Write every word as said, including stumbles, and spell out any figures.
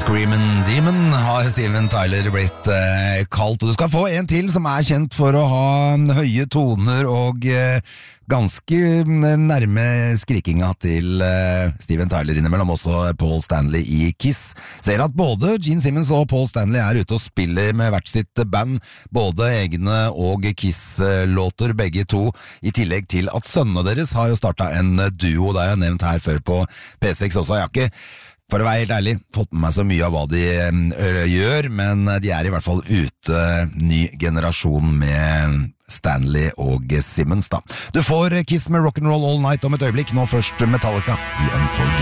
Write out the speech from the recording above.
Screamin' Demon har Steven Tyler blitt eh, kalt, og du skal få en til som er kjent for å ha høye toner og eh, ganske nærme skrikinga til eh, Steven Tyler innimellom, også Paul Stanley i Kiss. Ser at både Gene Simmons og Paul Stanley er ute og spiller med hvert sitt band, både egne og Kiss-låter, begge to, i tillegg til at sønnene deres har jo startet en duo, det har jeg nevnt her før på P seks også. Jeg har ikke, for å være helt ærlig, fått med meg så mye av hva de ø, gjør, men de er i hvert fall ute, ny generasjon med Stanley og Simmons da. Du får Kiss med Rock'n'Roll All Night om et øyeblikk, nå først Metallica i Unforgiven.